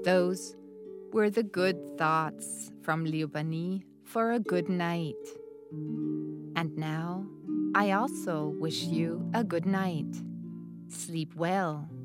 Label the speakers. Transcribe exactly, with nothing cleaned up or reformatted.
Speaker 1: Those were the good thoughts from Lyubani for a good night. And now, I also wish you a good night. Sleep well.